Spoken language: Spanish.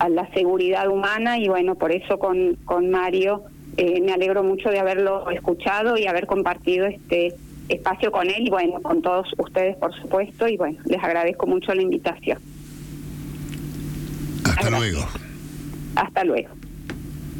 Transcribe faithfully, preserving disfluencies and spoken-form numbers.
a la seguridad humana, y bueno, por eso con, con Mario eh, me alegro mucho de haberlo escuchado y haber compartido este espacio con él, y bueno, con todos ustedes, por supuesto, y bueno, les agradezco mucho la invitación. Hasta luego. Hasta luego.